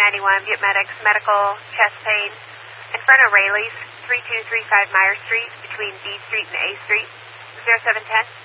391, Vietmedics, medical, chest pain, in front of Rayleigh's, 3235 Meyer Street, between B Street and A Street, 0710.